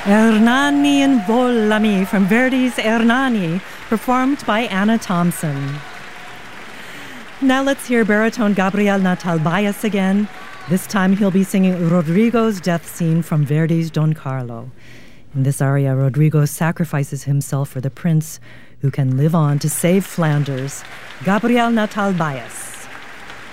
Ernani Invollami from Verdi's Ernani, performed by Anna Thompson. Now let's hear baritone Gabriel Natal Baez again. This time he'll be singing Rodrigo's death scene from Verdi's Don Carlo. In this aria, Rodrigo sacrifices himself for the prince who can live on to save Flanders. Gabriel Natal Baez.